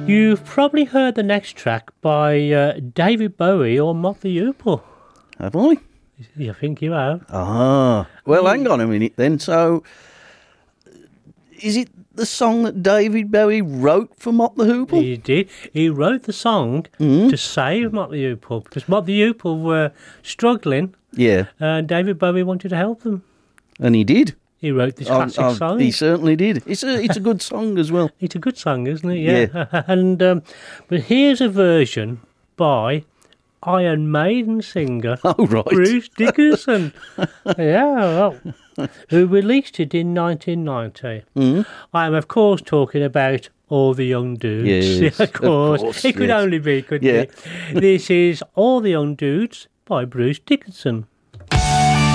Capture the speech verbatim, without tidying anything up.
You've probably heard the next track by uh, David Bowie or Mott the Hoople. Have I? I think you have. Ah. Well, hang on a minute then. So, is it the song that David Bowie wrote for Mott the Hoople? He did. He wrote the song mm. to save Mott the Hoople because Mott the Hoople were struggling. Yeah. And David Bowie wanted to help them. And he did. He wrote this classic oh, oh, song. He certainly did. It's a it's a good song as well. It's a good song, isn't it? Yeah. yeah. and um, but here's a version by Iron Maiden singer oh, right. Bruce Dickinson. yeah, well, who released it in nineteen ninety. Mm. I am, of course, talking about All the Young Dudes. Yes, of course. Of course it could yes. only be, couldn't yeah. it? This is All the Young Dudes by Bruce Dickinson.